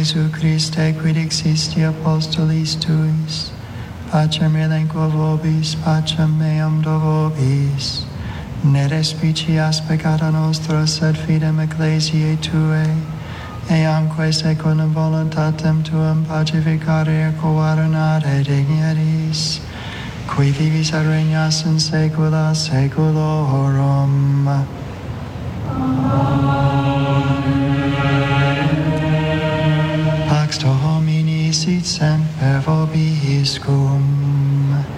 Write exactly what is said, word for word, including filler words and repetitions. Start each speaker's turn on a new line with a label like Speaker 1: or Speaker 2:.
Speaker 1: Jesu Christe, quid existi apostolis tuis, pacem elenco vobis, pacem meam do vobis. Ne respicias peccata nostra, sed fidem ecclesiae Tuae, eamque secundum voluntatem Tuam pacificare et coordinare digneris, qui vivis et regnas in saecula saeculorum. Amen.